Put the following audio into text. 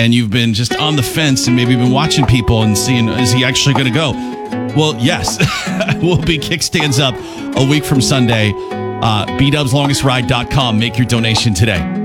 and you've been just on the fence and maybe been watching people and seeing, is he actually going to go? Well, yes. We'll be Kickstands Up a week from Sunday. BDubsLongestRide.com. Make your donation today.